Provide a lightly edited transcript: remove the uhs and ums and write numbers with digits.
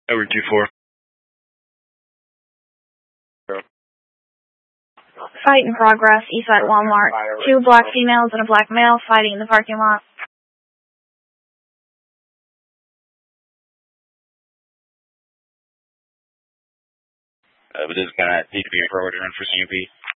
Over 2-4. Fight in progress, Eastside Walmart. 2 black females and a black male fighting in the parking lot. But this is going to need to be forward to run for CUP.